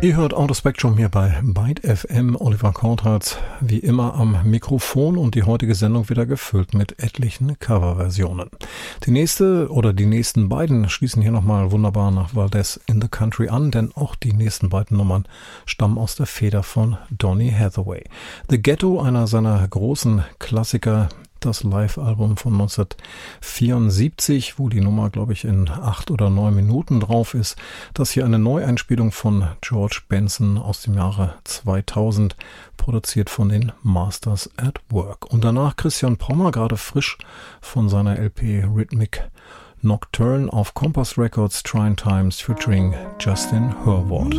Ihr hört Autospectrum hier bei Byte FM. Oliver Kortharz wie immer am Mikrofon und die heutige Sendung wieder gefüllt mit etlichen Coverversionen. Die nächsten beiden schließen hier nochmal wunderbar nach Valdez in the Country an, denn auch die nächsten beiden Nummern stammen aus der Feder von Donny Hathaway. The Ghetto, einer seiner großen Klassiker, das Live-Album von 1974, wo die Nummer, glaube ich, in 8 oder 9 Minuten drauf ist. Das hier eine Neueinspielung von George Benson aus dem Jahre 2000, produziert von den Masters at Work. Und danach Christian Pommer, gerade frisch von seiner LP Rhythmic Nocturne auf Compass Records, Trying Times featuring Justin Hurwald.